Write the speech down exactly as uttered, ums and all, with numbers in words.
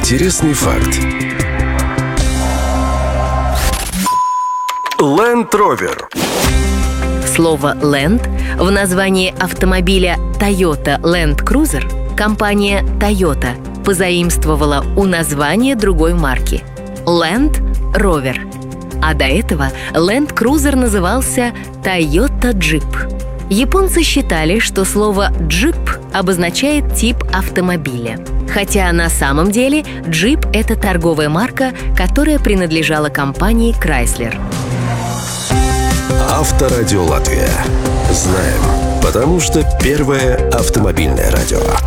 Интересный факт. Land Rover. Слово «Land» в названии автомобиля Toyota Land Cruiser компания Toyota позаимствовала у названия другой марки – Land Rover. А до этого Land Cruiser назывался Toyota Jeep. Японцы считали, что слово «джип» обозначает тип автомобиля. Хотя на самом деле джип – это торговая марка, которая принадлежала компании Chrysler. Авторадио Латвия. Знаем, потому что первое автомобильное радио.